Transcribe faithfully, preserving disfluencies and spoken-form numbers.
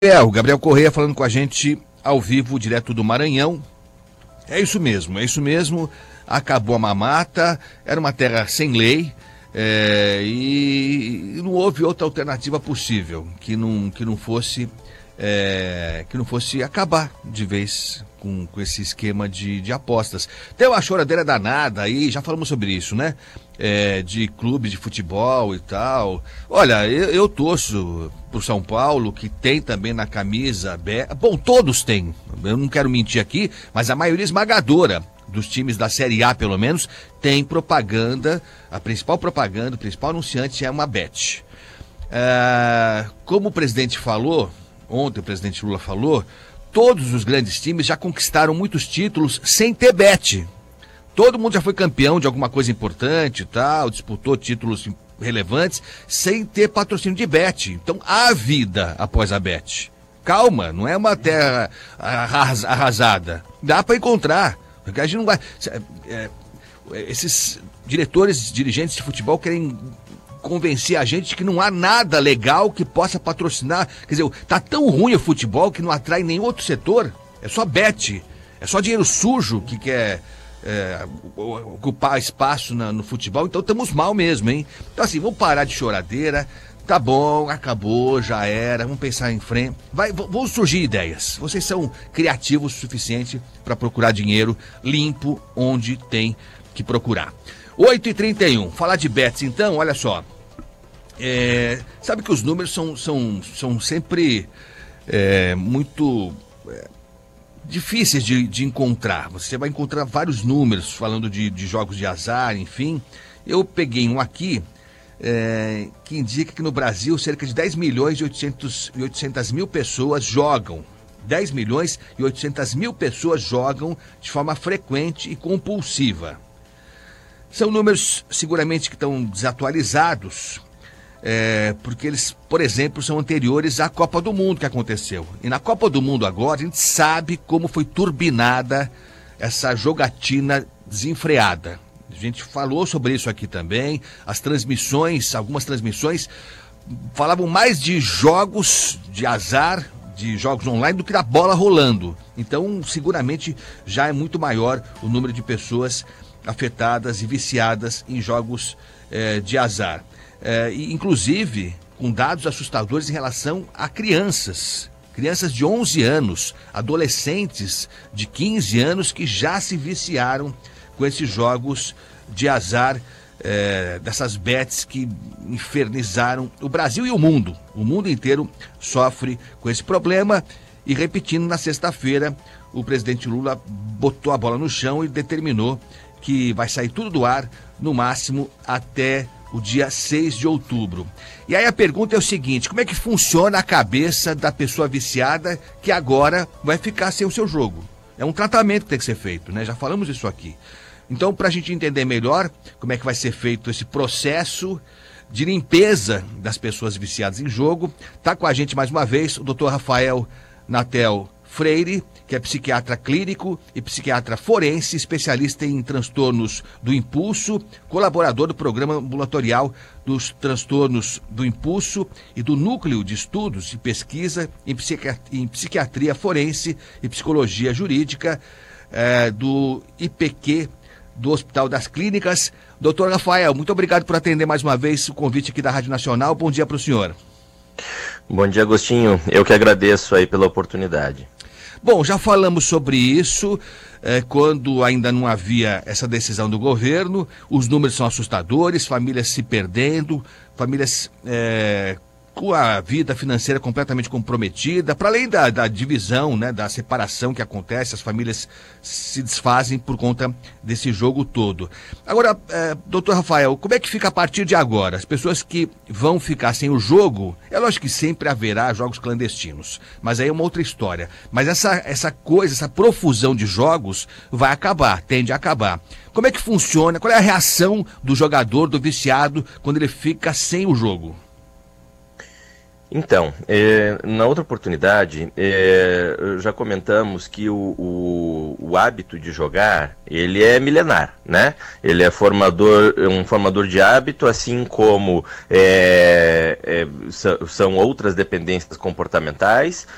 É, o Gabriel Correia falando com a gente ao vivo, direto do Maranhão. É isso mesmo, é isso mesmo. Acabou a mamata, era uma terra sem lei, é, e não houve outra alternativa possível que não, que não fosse é, que não fosse acabar de vez com, com esse esquema de, de apostas. Tem uma choradeira danada aí, já falamos sobre isso, né? É, de clubes de futebol e tal. Olha, eu, eu torço pro São Paulo, que tem também na camisa, bom, todos têm, eu não quero mentir aqui, mas a maioria esmagadora dos times da Série A, pelo menos, tem propaganda, a principal propaganda, o principal anunciante é uma Bet. É, como o presidente falou, ontem o presidente Lula falou, todos os grandes times já conquistaram muitos títulos sem ter Bet. Todo mundo já foi campeão de alguma coisa importante e tal, disputou títulos relevantes sem ter patrocínio de Bet. Então há vida após a Bet. Calma, não é uma terra arrasada. Dá para encontrar. Porque a gente não vai. É, esses diretores, dirigentes de futebol querem convencer a gente que não há nada legal que possa patrocinar. Quer dizer, tá tão ruim o futebol que não atrai nenhum outro setor. É só Bet. É só dinheiro sujo que quer. É, ocupar espaço na, no futebol, então estamos mal mesmo, hein? Então assim, vamos parar de choradeira, tá bom, acabou, já era, vamos pensar em frente, vai, vão surgir ideias, vocês são criativos o suficiente para procurar dinheiro limpo onde tem que procurar. oito e trinta e um, falar de bets então, olha só, é, sabe que os números são, são, são sempre é, muito... É, difíceis de, de encontrar. Você vai encontrar vários números falando de, de jogos de azar, enfim. Eu peguei um aqui é, que indica que no Brasil cerca de dez milhões e oitocentas mil pessoas jogam. dez milhões e oitocentas mil pessoas jogam de forma frequente e compulsiva. São números seguramente que estão desatualizados, É, porque eles, por exemplo, são anteriores à Copa do Mundo que aconteceu. E na Copa do Mundo agora a gente sabe como foi turbinada essa jogatina desenfreada. A gente falou sobre isso aqui também. As transmissões, algumas transmissões falavam mais de jogos de azar, de jogos online, do que da bola rolando. Então, seguramente já é muito maior o número de pessoas afetadas e viciadas em jogos é, de azar. É, inclusive com dados assustadores em relação a crianças, crianças de onze anos, adolescentes de quinze anos que já se viciaram com esses jogos de azar, é, dessas bets que infernizaram o Brasil e o mundo. O mundo inteiro sofre com esse problema e, repetindo, na sexta-feira o presidente Lula botou a bola no chão e determinou que vai sair tudo do ar no máximo até o dia seis de outubro. E aí a pergunta é o seguinte, como é que funciona a cabeça da pessoa viciada que agora vai ficar sem o seu jogo? É um tratamento que tem que ser feito, né? Já falamos isso aqui. Então, para a gente entender melhor como é que vai ser feito esse processo de limpeza das pessoas viciadas em jogo, tá com a gente mais uma vez o doutor Rafael Natel Freire, que é psiquiatra clínico e psiquiatra forense, especialista em transtornos do impulso, colaborador do programa ambulatorial dos transtornos do impulso e do núcleo de estudos e pesquisa em psiquiatria, em psiquiatria forense e psicologia jurídica é, do I P Q do Hospital das Clínicas. Doutor Rafael, muito obrigado por atender mais uma vez o convite aqui da Rádio Nacional. Bom dia para o senhor. Bom dia, Agostinho. Eu que agradeço aí pela oportunidade. Bom, já falamos sobre isso, eh, quando ainda não havia essa decisão do governo, os números são assustadores, famílias se perdendo, famílias eh, com a vida financeira completamente comprometida, para além da, da divisão, né, da separação que acontece, as famílias se desfazem por conta desse jogo todo. Agora, eh, doutor Rafael, como é que fica a partir de agora? As pessoas que vão ficar sem o jogo, é lógico que sempre haverá jogos clandestinos, mas aí é uma outra história. Mas essa, essa coisa, essa profusão de jogos vai acabar, tende a acabar. Como é que funciona? Qual é a reação do jogador, do viciado, quando ele fica sem o jogo? Então, é, na outra oportunidade, é, já comentamos que o, o, o hábito de jogar, ele é milenar, né? Ele é formador, um formador de hábito, assim como é, é, são outras dependências comportamentais,